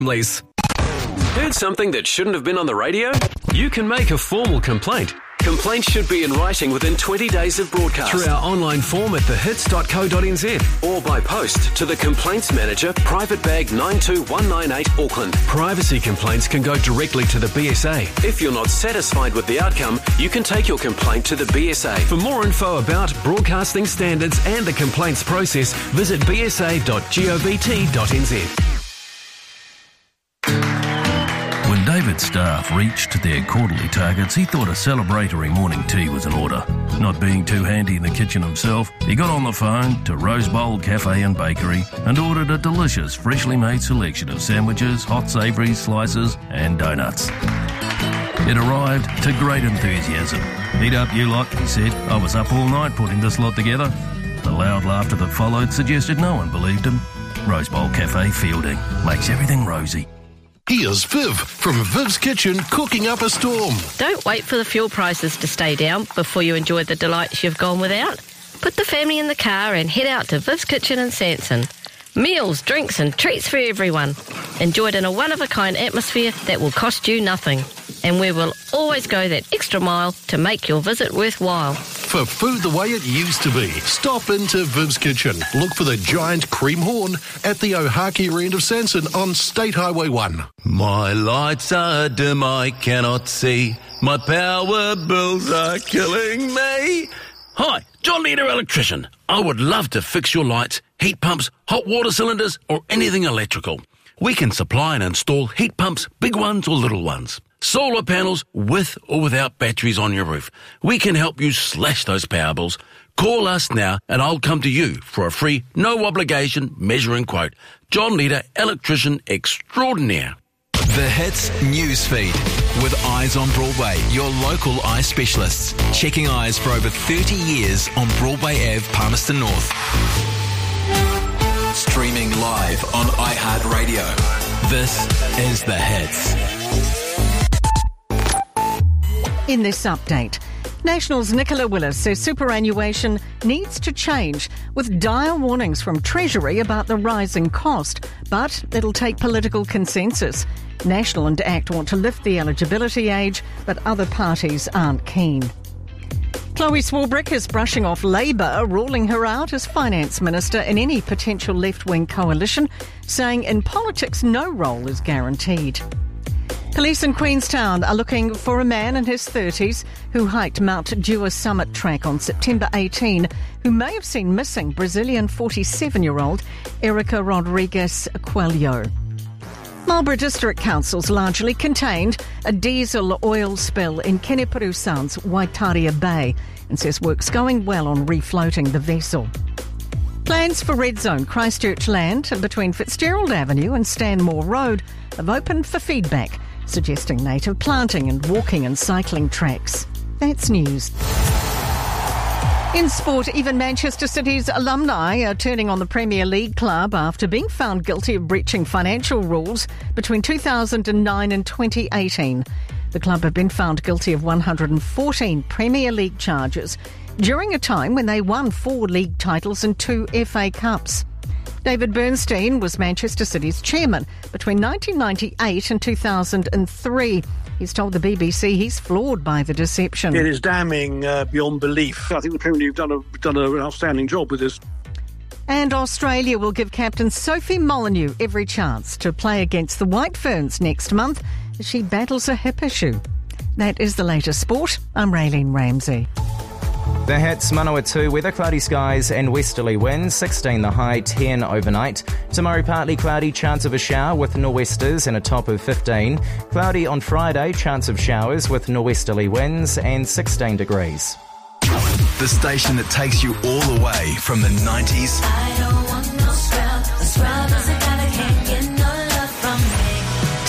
Please. Heard something that shouldn't have been on the radio? You can make a formal complaint. Complaints should be in writing within 20 days of broadcast. Through our online form at thehits.co.nz or by post to the Complaints Manager, Private Bag 92198 Auckland. Privacy complaints can go directly to the BSA. If you're not satisfied with the outcome, you can take your complaint to the BSA. For more info about broadcasting standards and the complaints process, visit bsa.govt.nz. When David's staff reached their quarterly targets, he thought a celebratory morning tea was in order. Not being too handy in the kitchen himself, he got on the phone to Rose Bowl Cafe and Bakery and ordered a delicious, freshly made selection of sandwiches, hot savouries, slices and donuts. It arrived to great enthusiasm. "Eat up, you lot," he said. "I was up all night putting this lot together." The loud laughter that followed suggested no one believed him. Rose Bowl Cafe Fielding makes everything rosy. Here's Viv from Viv's Kitchen cooking up a storm. Don't wait for the fuel prices to stay down before you enjoy the delights you've gone without. Put the family in the car and head out to Viv's Kitchen in Sanson. Meals, drinks and treats for everyone. Enjoyed in a one-of-a-kind atmosphere that will cost you nothing. And we will always go that extra mile to make your visit worthwhile. For food the way it used to be, stop into Viv's Kitchen. Look for the giant cream horn at the Ohakea end of Sanson on State Highway 1. My lights are dim, I cannot see. My power bills are killing me. Hi, John Leader Electrician. I would love to fix your lights, heat pumps, hot water cylinders or anything electrical. We can supply and install heat pumps, big ones or little ones. Solar panels with or without batteries on your roof. We can help you slash those power bills. Call us now and I'll come to you for a free, no obligation measuring quote. John Leader, Electrician Extraordinaire. The Hits Newsfeed with Eyes on Broadway, your local eye specialists. Checking eyes for over 30 years on Broadway Ave, Palmerston North. Streaming live on iHeartRadio. This is The Hits. In this update, National's Nicola Willis says superannuation needs to change, with dire warnings from Treasury about the rising cost, but it'll take political consensus. National and ACT want to lift the eligibility age, but other parties aren't keen. Chloe Swarbrick is brushing off Labour, ruling her out as Finance Minister in any potential left-wing coalition, saying in politics no role is guaranteed. Police in Queenstown are looking for a man in his 30s who hiked Mount Dewar Summit Track on September 18, who may have seen missing Brazilian 47-year-old Erica Rodrigues Coelho. Marlborough District Council's largely contained a diesel oil spill in Kenepuru Sound's Waitaria Bay and says work's going well on refloating the vessel. Plans for Red Zone Christchurch land between Fitzgerald Avenue and Stanmore Road have opened for feedback, suggesting native planting and walking and cycling tracks. That's news. In sport, even Manchester City's alumni are turning on the Premier League club after being found guilty of breaching financial rules between 2009 and 2018. The club have been found guilty of 114 Premier League charges during a time when they won 4 league titles and 2 FA Cups. David Bernstein was Manchester City's chairman between 1998 and 2003. He's told the BBC he's floored by the deception. It is damning beyond belief. I think the Premier League have done an outstanding job with this. And Australia will give captain Sophie Molyneux every chance to play against the White Ferns next month as she battles a hip issue. That is the latest sport. I'm Raylene Ramsey. The Hits, Manawatu, weather, cloudy skies and westerly winds, 16 the high, 10 overnight. Tomorrow partly cloudy, chance of a shower with nor'westers and a top of 15. Cloudy on Friday, chance of showers with nor'westerly winds and 16 degrees. The station that takes you all the way from the 90s. I don't want no scrub,